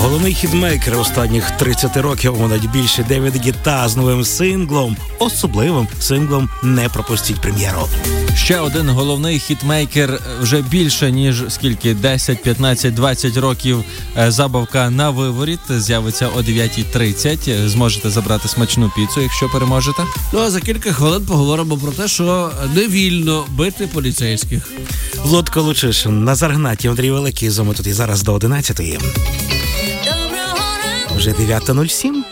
Головний хітмейкер останніх 30 років, навіть більше, Девід Гетта з новим синглом, особливим синглом «Не пропустіть прем'єру». Ще один головний хітмейкер вже більше, ніж скільки, 10, 15, 20 років. Забавка на виворіт з'явиться о 9:30. Зможете забрати смачну піцу, якщо переможете. Ну, а за кілька хвилин поговоримо про те, що не вільно бити поліцейських. Лодко Лучишин, Назар Гнатів, Андрій Великий. З вами тут і зараз до 11:00. Вже 9:07.